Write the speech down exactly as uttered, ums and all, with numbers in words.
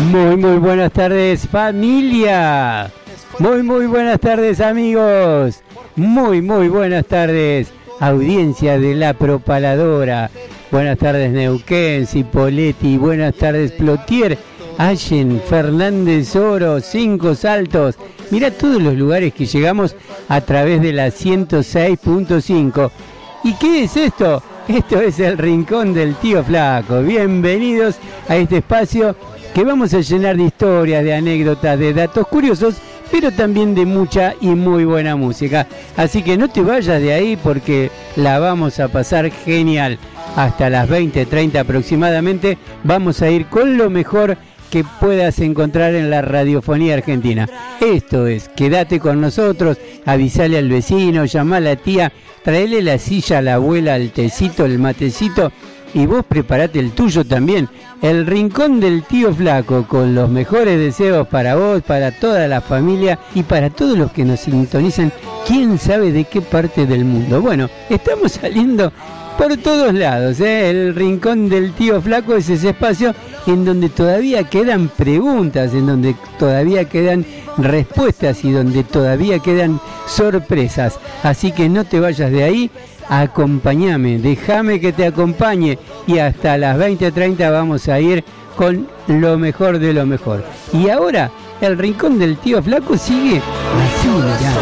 Muy, muy buenas tardes, familia. Muy, muy buenas tardes, amigos. Muy, muy buenas tardes, audiencia de La Propaladora. Buenas tardes, Neuquén, Cipolletti. Buenas tardes, Plotier, Allen, Fernández Oro, Cinco Saltos. Mirá todos los lugares que llegamos a través de la ciento seis punto cinco. ¿Y qué es esto? Esto es el Rincón del Tío Flaco. Bienvenidos a este espacio que vamos a llenar de historias, de anécdotas, de datos curiosos, pero también de mucha y muy buena música. Así que no te vayas de ahí porque la vamos a pasar genial. Hasta las veinte treinta aproximadamente vamos a ir con lo mejor que puedas encontrar en la radiofonía argentina. Esto es, quédate con nosotros, avisale al vecino, llamá a la tía, traele la silla a la abuela, el tecito, el matecito, y vos preparate el tuyo también. El Rincón del Tío Flaco, con los mejores deseos para vos, para toda la familia y para todos los que nos sintonizan, quién sabe de qué parte del mundo. Bueno, estamos saliendo por todos lados, ¿eh? El Rincón del Tío Flaco es ese espacio en donde todavía quedan preguntas, en donde todavía quedan respuestas y donde todavía quedan sorpresas. Así que no te vayas de ahí, acompáñame, déjame que te acompañe y hasta las veinte treinta vamos a ir con lo mejor de lo mejor. Y ahora el Rincón del Tío Flaco sigue así, mirá.